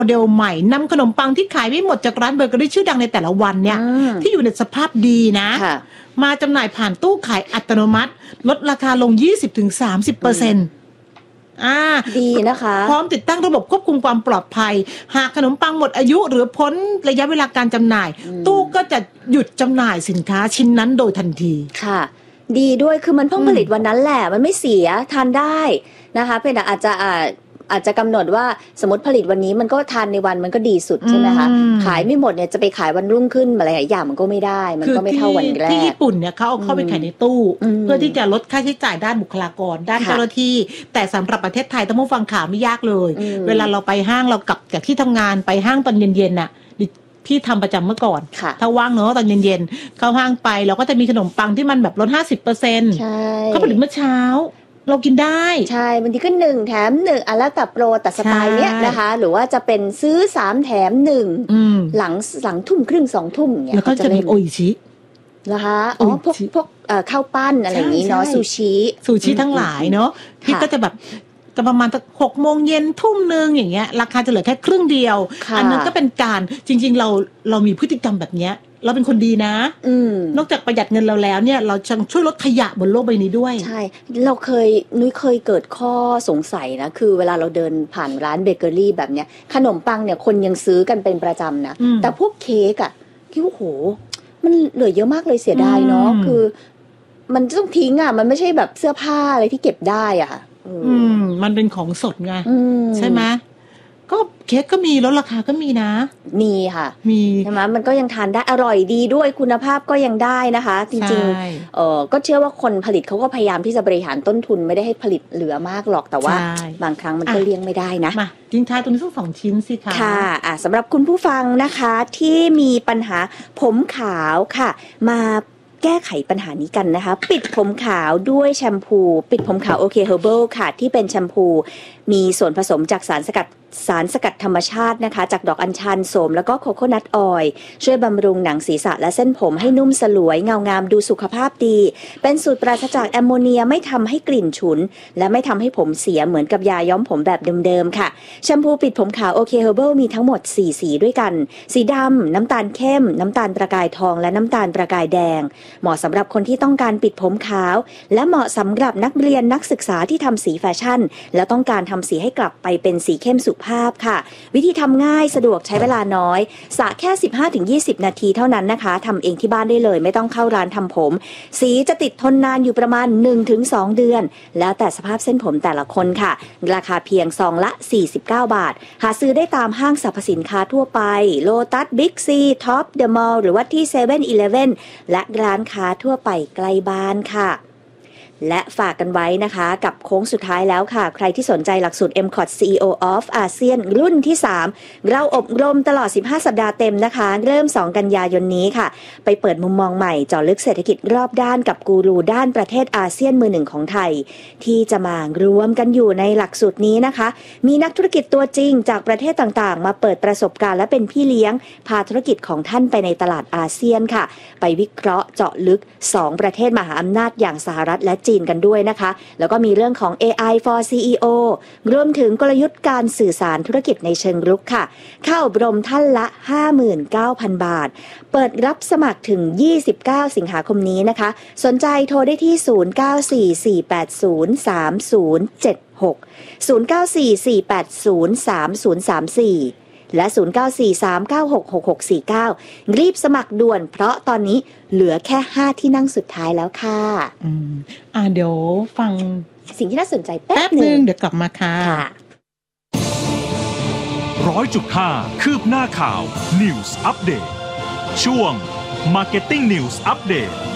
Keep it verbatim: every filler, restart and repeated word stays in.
โมเดลใหม่นำขนมปังที่ขายไม่หมดจากร้านเบเกอรี่ชื่อดังในแต่ละวันเนี่ยที่อยู่ในสภาพดีนะมาจำหน่ายผ่านตู้ขายอัตโนมัติลดราคาลง ยี่สิบถึงสามสิบเปอร์เซ็นต์ อ่าดีนะคะพร้อมติดตั้งระบบควบคุมความปลอดภัยหากขนมปังหมดอายุหรือพ้นระยะเวลาการจำหน่ายตู้ก็จะหยุดจำหน่ายสินค้าชิ้นนั้นโดยทันทีค่ะดีด้วยคือมันเพิ่งผลิตวันนั้นแหละมันไม่เสียทานได้นะคะเพียงแต่อาจจะอาจอาจจะกำหนดว่าสมมติผลิตวันนี้มันก็ทานในวันมันก็ดีสุดใช่ไหมคะขายไม่หมดเนี่ยจะไปขายวันรุ่งขึ้นอะไรหลายอย่างมันก็ไม่ได้มันก็ไม่เท่าวันแรกที่ญี่ปุ่นเนี่ยเขาเอาเข้าไปขายในตู้เพื่อที่จะลดค่าใช้จ่ายด้านบุคลากรด้านเจ้าหน้าที่แต่สำหรับประเทศไทยต้องฟังข่าวไม่ยากเลยเวลาเราไปห้างเรากลับจากที่ทำงานไปห้างตอนเย็นๆน่ะพี่ทำประจำเมื่อก่อนถ้าว่างเนอะตอนเย็นๆเข้าห้างไปเราก็จะมีขนมปังที่มันแบบลด ห้าสิบเปอร์เซ็นต์ใช่เขาผลิตเมื่อเช้าเรากินได้ใช่บางทีก็หนึ่งแถมหนึ่งอ่ะแล้วแต่โปรแต่สไตล์เนี้ยนะคะหรือว่าจะเป็นซื้อสามแถมหนึ่งหลังหลังทุ่มครึ่งสองทุ่มเนี่ยแล้วก็จะมีโออิชินะคะอ๋อพวกพวกข้าวปั้นอะไรอย่างนี้เนาะซูชิซูชิทั้งหลายเนาะที่ก็จะแบบก็ประมาณหกโมงเย็นทุ่มนึงอย่างเงี้ยราคาจะเหลือแค่ครึ่งเดียวอันนั้นก็เป็นการจริงๆเราเรามีพฤติกรรมแบบเนี้ยเราเป็นคนดีนะนอกจากประหยัดเงินเราแล้วเนี่ยเราจะช่วยลดขยะบนโลกใบนี้ด้วยใช่เราเคยนุ้ยเคยเกิดข้อสงสัยนะคือเวลาเราเดินผ่านร้านเบเกอรี่แบบเนี้ยขนมปังเนี่ยคนยังซื้อกันเป็นประจำนะแต่พวกเค้กอ่ะคิดว่าโหมันเหลือเยอะมากเลยเสียดายเนาะคือมันต้องทิ้งอ่ะมันไม่ใช่แบบเสื้อผ้าอะไรที่เก็บได้อ่ะอืมมันเป็นของสดไงใช่ไหมก็เค้กก็มีแล้วราคาก็มีนะมีค่ะมีใช่ไหมมันก็ยังทานได้อร่อยดีด้วยคุณภาพก็ยังได้นะคะจริงๆเออก็เชื่อว่าคนผลิตเขาก็พยายามที่จะบริหารต้นทุนไม่ได้ให้ผลิตเหลือมากหรอกแต่ว่าบางครั้งมันก็เลี่ยงไม่ได้นะมาทิ้งท้ายตรงนี้สักสองชิ้นสิคะค่ะอ่ะสำหรับคุณผู้ฟังนะคะที่มีปัญหาผมขาวค่ะมาแก้ไขปัญหานี้กันนะคะปิดผมขาวด้วยแชมพูปิดผมขาวโอเคเฮอร์เบิลค่ะที่เป็นแชมพูมีส่วนผสมจากสารสกัดสารสกัดธรรมชาตินะคะจากดอกอัญชันโสมแล้วก็โคโคนัทออยล์ช่วยบำรุงหนังศีรษะและเส้นผมให้นุ่มสลวยเงางามดูสุขภาพดีเป็นสูตรปราศจากแอมโมเนียไม่ทำให้กลิ่นฉุนและไม่ทำให้ผมเสียเหมือนกับยาย้อมผมแบบเดิมๆค่ะแชมพูปิดผมขาวโอเคเฮอร์เบิลมีทั้งหมดสี่สีด้วยกันสีดำน้ำตาลเข้มน้ำตาลประกายทองและน้ำตาลประกายแดงเหมาะสำหรับคนที่ต้องการปิดผมขาวและเหมาะสำหรับนักเรียนนักศึกษาที่ทำสีแฟชั่นและต้องการทำสีให้กลับไปเป็นสีเข้มสุภาพค่ะวิธีทำง่ายสะดวกใช้เวลาน้อยสระแค่ สิบห้าถึงยี่สิบ นาทีเท่านั้นนะคะทำเองที่บ้านได้เลยไม่ต้องเข้าร้านทำผมสีจะติดทนนานอยู่ประมาณ หนึ่งถึงสอง เดือนแล้วแต่สภาพเส้นผมแต่ละคนค่ะราคาเพียงซองละสี่สิบเก้าบาทหาซื้อได้ตามห้างสรรพสินค้าทั่วไปโลตัสบิ๊กซีท็อปเดอะมอลล์หรือว่าที่เซเว่นอีเลฟเว่นและร้านค้าทั่วไปใกล้บ้านค่ะและฝากกันไว้นะคะกับโค้งสุดท้ายแล้วค่ะใครที่สนใจหลักสูตร เอ็ม ซี โอ ที ซี อี โอ of อาเซียนรุ่นที่สามเราอบรมตลอดสิบห้าสัปดาห์เต็มนะคะเริ่มสองกันยายนนี้ค่ะไปเปิดมุมมองใหม่เจาะลึกเศรษฐกิจรอบด้านกับกูรูด้านประเทศอาเซียนมือหนึ่งของไทยที่จะมารวมกันอยู่ในหลักสูตรนี้นะคะมีนักธุรกิจตัวจริงจากประเทศต่างๆมาเปิดประสบการณ์และเป็นพี่เลี้ยงพาธุรกิจของท่านไปในตลาดอาเซียนค่ะไปวิเคราะห์เจาะลึกสองประเทศมหาอำนาจอย่างสหรัฐและจีนกันด้วยนะคะแล้วก็มีเรื่องของ เอ ไอ for ซี อี โอ รวมถึงกลยุทธ์การสื่อสารธุรกิจในเชิงรุกค่ะเข้าอบรมท่านละ ห้าหมื่นเก้าพัน บาทเปิดรับสมัครถึงยี่สิบเก้าสิงหาคมนี้นะคะสนใจโทรได้ที่ศูนย์ เก้า สี่ สี่ แปด ศูนย์ สาม ศูนย์ เจ็ด หก ศูนย์ เก้า สี่ สี่ แปด ศูนย์ สาม ศูนย์ สาม สี่และศูนย์ เก้า สี่ สาม เก้า หก หก หก สี่ เก้ารีบสมัครด่วนเพราะตอนนี้เหลือแค่ห้าที่นั่งสุดท้ายแล้วค่ะอืมอ่าเดี๋ยวฟังสิ่งที่น่าสนใจแป๊บนึงเดี๋ยวกลับมาค่ะร้อยจุดห้าคืบหน้าข่าว News Update ช่วง Marketing News Update